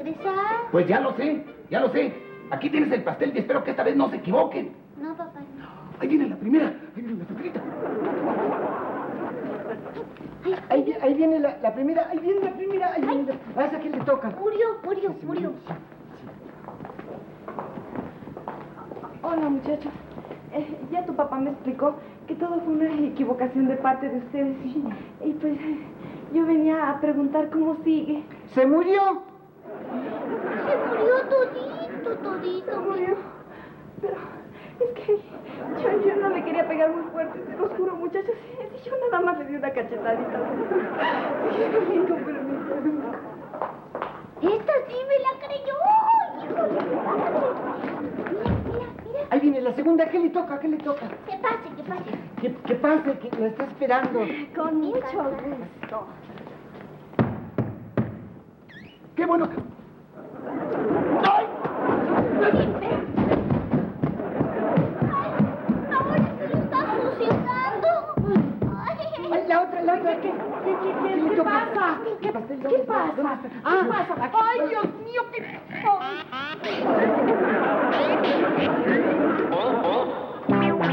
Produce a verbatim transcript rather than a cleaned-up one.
regresar. Pues ya lo sé, ya lo sé. Aquí tienes el pastel y espero que esta vez no se equivoquen. No, papá, no. Ahí viene la primera, ahí viene la primerita. Ay, ahí, ahí viene la, la primera, ahí viene la primera, ahí viene la... ¿A esa quién le toca? Murió, murió, murió. Hola, muchachos. Eh, ya tu papá me explicó que todo fue una equivocación de parte de ustedes. Y, y pues yo venía a preguntar cómo sigue. ¿Se murió? Se murió todito, todito. Se murió. Pero es que yo, yo no le quería pegar muy fuerte, se los juro, muchachos. Yo nada más le di una cachetadita. Con permiso. Esta sí me la creyó. Híjole. Mira, mira, mira. Ahí viene la segunda, ¿qué le toca? ¿Qué le toca? Que pase, que pase. ¿Qué, qué pasa? Que la está esperando. Con mucho gusto. ¡Qué bueno! ¡Ay! Ahora se lo está succionando. Ay, la otra, la otra, ¿qué? ¿Qué, qué, qué, ¿Qué le toca? pasa? ¿Qué pastel? ¿Qué ¿Dónde está? pasa? ¿Dónde está? ¿Qué Ah, pasa? aquí. Ay, Dios mío, qué...